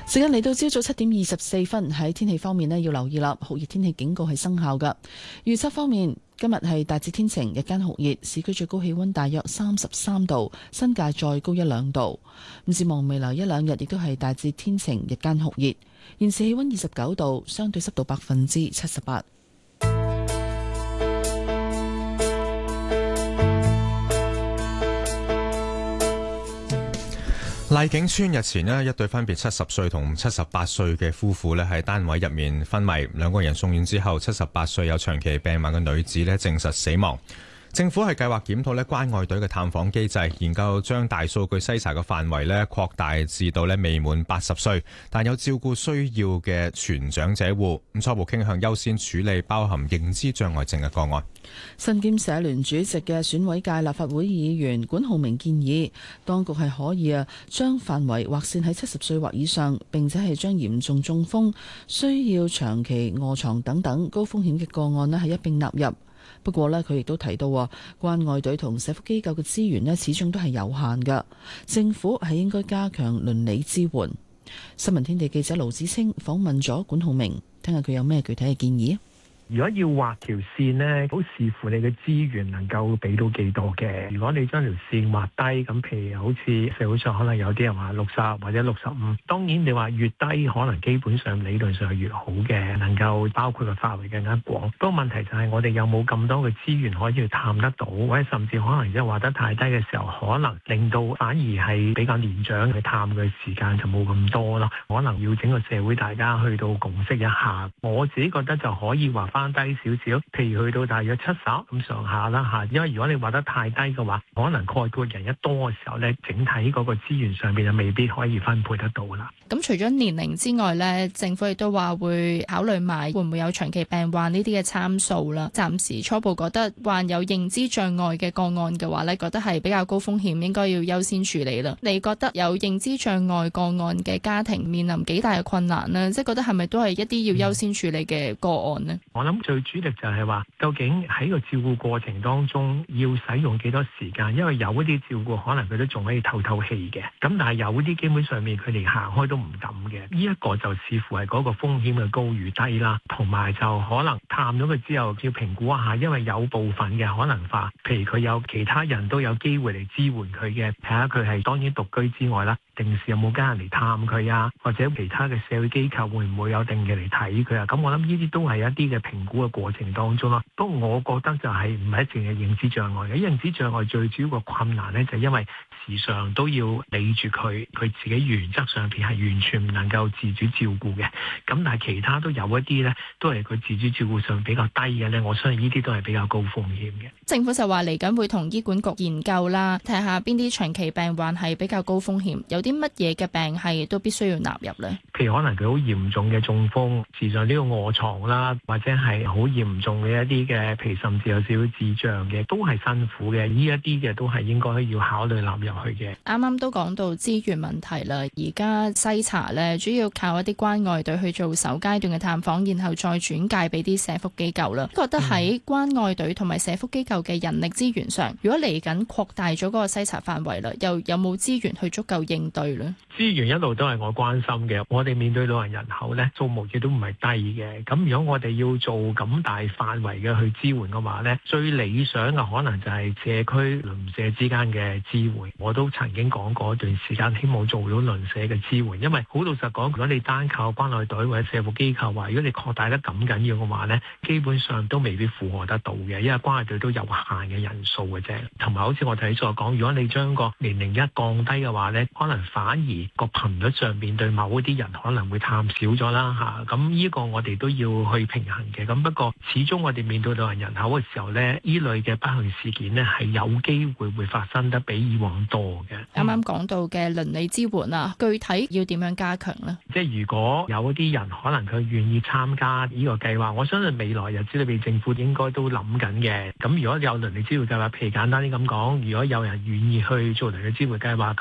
時間嚟到朝早7:24，喺天氣方面呢，要留意啦，酷熱天氣警告係生效㗎。預測方面，今日係大致天晴，日間酷熱，市區最高氣溫大約33度，新界再高1-2度。咁展望未來1-2日亦都係大致天晴，日間酷熱。現時氣溫29度，相對濕度78%。 荔景村日前呢，一對分別70歲同78歲嘅夫婦呢，喺單位入面昏迷，兩個人送院之後，78歲有長期病患嘅女子呢，證實死亡。政府係計劃檢討呢關愛隊嘅探訪機制，研究將大數據篩查嘅範圍呢擴大至到呢未滿80歲但有照顧需要嘅全長者戶。咁初步傾向優先處理包含認知障礙症嘅個案。 身兼社聯主席嘅選委界立法會議員管浩鳴建議，當局係可以將範圍劃線喺70歲或以上，並且係將嚴重中風、需要長期臥床等等高風險嘅個案呢係一併納入。不過呢，佢亦都提到關愛隊同社福機構嘅資源呢始終都係有限㗎，政府係應該加強鄰里支援。新聞天地記者盧子清訪問咗管浩鳴，聽下佢有咩具體嘅建議。 如果要畫條線呢，好視乎你嘅資源能夠俾到幾多嘅。如果你將條線畫低，咁譬如好似社會上可能有啲人話60或者65，當然你話越低，可能基本上理論上係越好嘅，能夠包括嘅範圍更加廣。不過問題就係我哋有冇咁多嘅資源可以去探得到，或者甚至可能即係畫得太低嘅時候，可能令到反而係比較年長去探嘅時間就冇咁多啦。可能要整個社會大家去到共識一下。我自己覺得就可以畫翻低少少，譬如去到大約70咁上下啦嚇，因為如果你畫得太低嘅話，可能概括人一多嘅時候咧，整體嗰個資源上邊就未必可以分配得到啦。 咁除咗年齡之外咧，政府亦都話會考慮埋會唔會有長期病患呢啲嘅參數啦。暫時初步覺得患有認知障礙嘅個案嘅話咧，覺得係比較高風險，應該要優先處理啦。你覺得有認知障礙個案嘅家庭面臨幾大嘅困難呢？即係覺得係咪都係一啲要優先處理嘅個案呢？ 我諗最主力就係話，究竟喺個照顧過程當中要使用幾多時間？因為有一啲照顧可能佢都仲可以透透氣嘅，咁但係有啲基本上面佢連行開都唔敢嘅。呢一個就視乎係嗰個風險嘅高與低啦，同埋就可能探咗佢之後要評估一下，因為有部分嘅可能話，譬如佢有其他人都有機會嚟支援佢嘅，睇下佢係當然獨居之外啦，定時有冇家人嚟探佢啊，或者其他嘅社會機構會唔會有定期嚟睇佢啊？咁我諗呢啲都係一啲嘅評估嘅過程當中啦。不過我覺得就係唔係淨係認知障礙嘅，認知障礙最主要個困難呢，就係因為時常都要理住佢自己原則上邊係完全唔能夠自主照顧嘅。咁但係其他都有一啲呢，都係佢自主照顧上比較低嘅呢。我相信呢啲都係比較高風險嘅。 政府就話嚟緊會同醫管局研究啦，睇下邊啲長期病患係比較高風險，有啲乜嘢嘅病係都必須要納入呢？ 譬如可能佢好嚴重嘅中風，時常呢個臥床啦，或者係好嚴重嘅一啲嘅，譬如甚至有少少智障嘅，都係辛苦嘅。呢一啲嘅都係應該要考慮納入去嘅。 啱啱都講到資源問題啦，而家篩查咧主要靠一啲關愛隊去做首階段嘅探訪，然後再轉介俾啲社福機構啦。覺得喺關愛隊同埋社福機構嘅人力資源上，如果嚟緊擴大咗嗰個篩查範圍啦，又有冇資源去足夠應對呢？ 資源一路都係我關心嘅。我哋面對老人人口咧，數目亦都唔係低嘅。咁如果我哋要做咁大範圍嘅去支援嘅話咧，最理想嘅可能就係社區鄰舍之間嘅支援。我都曾經講過一段時間，希望做到鄰舍嘅支援。因為好老實講，如果你單靠關愛隊或者社福機構話，如果你擴大得咁緊要嘅話咧，基本上都未必負荷得到嘅，因為關愛隊都有限嘅人數嘅啫。同埋好似我哋所講，如果你將個年齡一降低嘅話咧，可能反而個頻率上面對某一啲人可能會探少咗啦嚇。咁呢個我哋都要去平衡嘅。咁不過始終我哋面對老人人口嘅時候咧，呢類嘅不幸事件呢係有機會發生得比以往多嘅。 啱啱講到嘅鄰里支援啊，具體要點樣加強呢？ 即係如果有一啲人可能佢願意參加呢個計劃，我相信未來日子裏邊政府應該都諗緊嘅。咁如果有鄰里支援計劃，譬如簡單啲咁講，如果有人願意去做鄰里支援計劃。